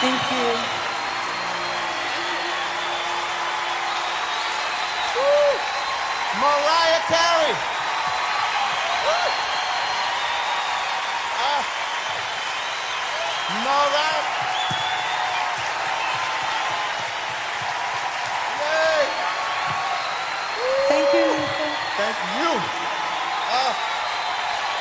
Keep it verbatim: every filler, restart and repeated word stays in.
Thank you. Woo! Mariah Carey. Woo! Uh, Mariah. Yay! Thank you, Lisa. Thank you.